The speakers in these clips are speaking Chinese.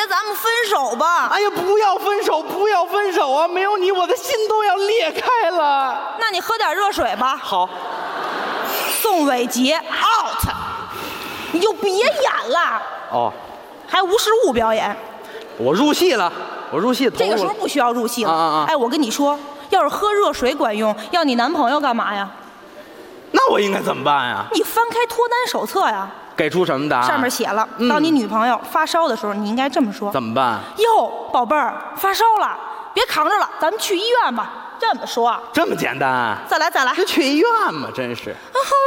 咱们分手吧。 哎呀，不要分手，不要分手啊！没有你，我的心都要裂开了。 那你喝点热水吧。 好， 宋伟杰 out， 你就别演了。 哦， 还无实物表演。 我入戏了，我入戏。 这个时候不需要入戏了。哎，我跟你说，要是喝热水管用，要你男朋友干嘛呀？ 那我应该怎么办呀？ 你翻开脱单手册呀。 给出什么答案？ 上面写了，当你女朋友发烧的时候，你应该这么说： 怎么办？ 哟，宝贝儿，发烧了，别扛着了，咱们去医院吧。这么说。 这么简单？ 再来，再来。 这去医院嘛，真是。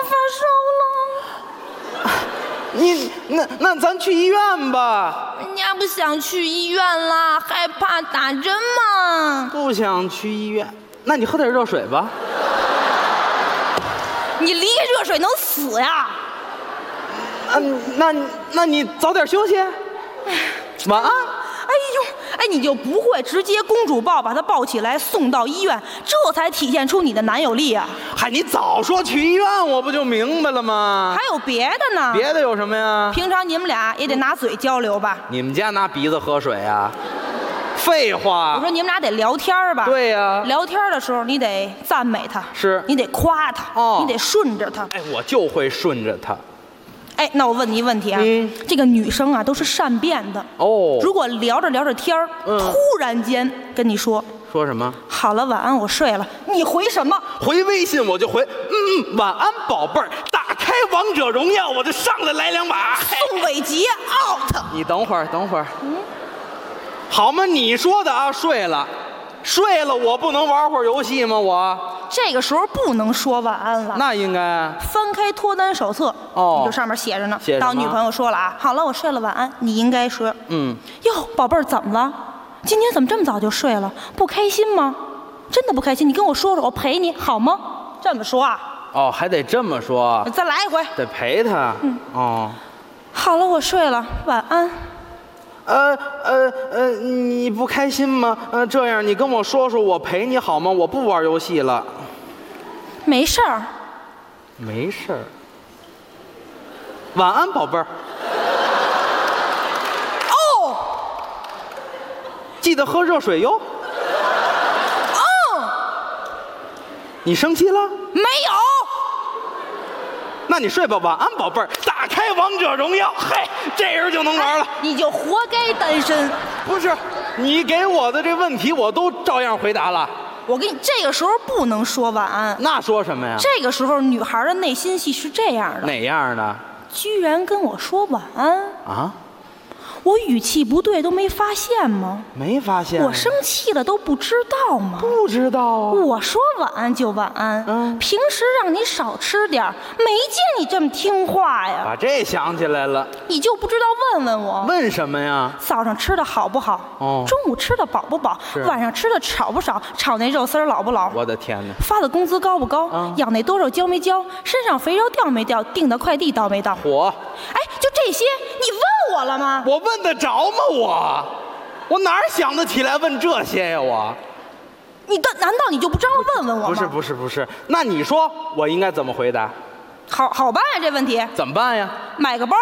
发烧了。 那咱去医院吧。 人家不想去医院啦，害怕打针嘛。 不想去医院，那你喝点热水吧。 你离开热水能死呀？ 那你早点休息，晚安。 哎呦，哎，你就不会直接公主抱把他抱起来送到医院，这才体现出你的男友力啊！ 嗨，你早说去医院，我不就明白了吗？ 还有别的呢？ 别的有什么呀？ 平常你们俩也得拿嘴交流吧？ 你们家拿鼻子喝水啊？废话！ 我说你们俩得聊天吧？ 对呀。 聊天的时候你得赞美他， 是你得夸他，你得顺着他。 哎，我就会顺着他。 哎，那我问你一问题啊，这个女生啊都是善变的哦。如果聊着聊着天儿，突然间跟你说什么？ 好了，晚安，我睡了。你回什么？ 回微信我就回晚安宝贝儿。打开王者荣耀我就上来2把。 宋伟杰 out。 你等会儿。好吗？你说的啊，睡了，我不能玩会儿游戏吗？我这个时候不能说晚安了。 那应该翻开脱单手册，你就上面写着呢。当女朋友说了啊，好了，我睡了，晚安。你应该说，哟，宝贝儿，怎么了？今天怎么这么早就睡了？不开心吗？真的不开心？你跟我说说，我陪你好吗？这么说啊？ 哦，还得这么说。 再来一回。 得陪他。哦。 好了，我睡了，晚安。 你不开心吗？这样，你跟我说说，我陪你好吗？我不玩游戏了。 没事儿。 没事儿。晚安，宝贝儿。 哦。 记得喝热水哟。 哦。 你生气了？ 没有。 那你睡吧，晚安，宝贝儿。打开王者荣耀，嘿，这人就能玩了。 你就活该单身。 不是，你给我的这问题我都照样回答了。 我跟你这个时候不能说晚安。 那说什么呀？ 这个时候女孩的内心戏是这样的。 哪样的？ 居然跟我说晚安啊！ 我语气不对都没发现吗？ 没发现。 我生气了都不知道吗？ 不知道啊。 我说晚安就晚安。平时让你少吃点，没见你这么听话呀。 把这想起来了。 你就不知道问问我？ 问什么呀？ 早上吃的好不好？中午吃的饱不饱？晚上吃的少不少？炒那肉丝老不老？ 我的天哪！ 发的工资高不高？养那多肉交没交？身上肥肉掉没掉？订的快递到没到？ 火！ 哎，就这些，你问我了吗？ 我问得着吗？我哪想得起来问这些呀？ 难道你就不知道问问我吗？ 不是，那你说我应该怎么回答？ 好办呀，这问题怎么办呀？ 买个包。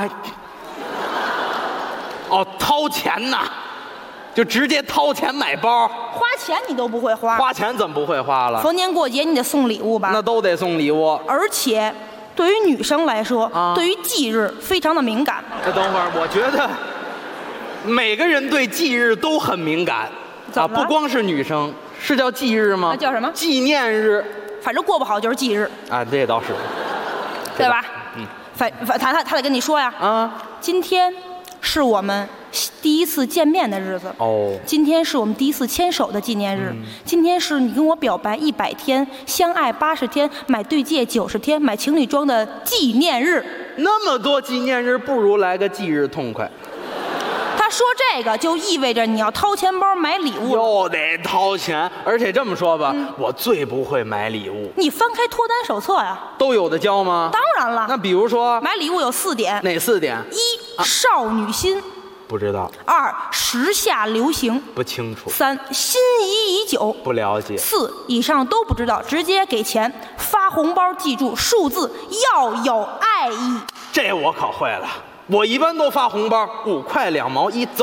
掏钱呐，就直接掏钱买包。 花钱你都不会花。 花钱怎么不会花了？ 逢年过节你得送礼物吧？ 那都得送礼物。 而且对于女生来说，对于忌日非常的敏感。 等会儿，我觉得每个人对忌日都很敏感啊，不光是女生。是叫忌日吗？ 叫什么？ 纪念日。 反正过不好就是忌日啊，这倒是， 对吧？他得跟你说呀。今天是我们第一次见面的日子。今天是我们第一次牵手的纪念日。今天是你跟我表白100天，相爱80天，买对戒90天，买情侣装的纪念日。 那么多纪念日，不如来个忌日痛快。 他说这个就意味着你要掏钱包买礼物， 又得掏钱，而且这么说吧，我最不会买礼物。 你翻开脱单手册呀， 都有的教吗？ 当然了。 那比如说买礼物有4点， 哪4点 ？1. 少女心， 不知道。 2. 时下流行， 不清楚。 3. 心仪已久， 不了解。 4. 以上都不知道，直接给钱。发红包记住数字要有爱意。 这我可会了。我一般都发红包，5块2毛1，走。